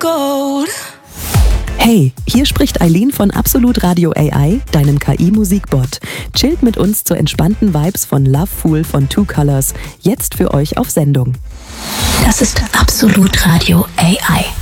gold. Hey, hier spricht Eileen von Absolut Radio AI, deinem KI-Musikbot. Chillt mit uns zu entspannten Vibes von Lovefool von Two Colors, jetzt für euch auf Sendung. Das ist Absolut Radio AI.